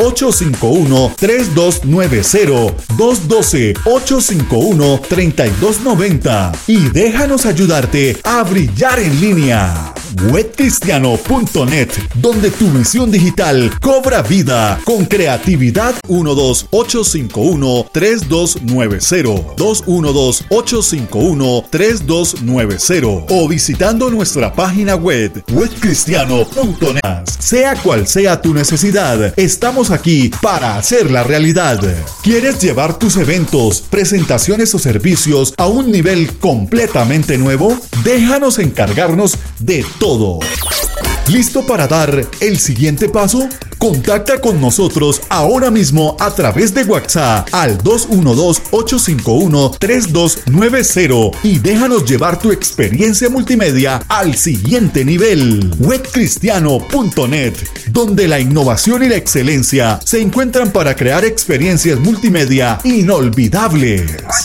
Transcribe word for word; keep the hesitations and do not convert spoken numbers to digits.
ocho cinco uno, tres dos nueve cero, dos uno dos, ocho cinco uno, tres dos nueve cero y déjanos ayudarte a brillar en línea. web cristiano punto net, donde tu visión digital cobra vida con creatividad. uno dos ocho cinco uno, tres dos nueve cero, dos uno dos, ocho cinco uno, tres dos nueve cero o visitando nuestra página web web cristiano punto net. Sea cual sea tu necesidad, estamos aquí para hacerla realidad. ¿Quieres llevar tus eventos, presentaciones o servicios a un nivel completamente nuevo? Déjanos encargarnos de todo. ¿Listo para dar el siguiente paso? Contacta con nosotros ahora mismo a través de WhatsApp al dos uno dos, ocho cinco uno, tres dos nueve cero y déjanos llevar tu experiencia multimedia al siguiente nivel. web cristiano punto net, donde la innovación y la excelencia se encuentran para crear experiencias multimedia inolvidables.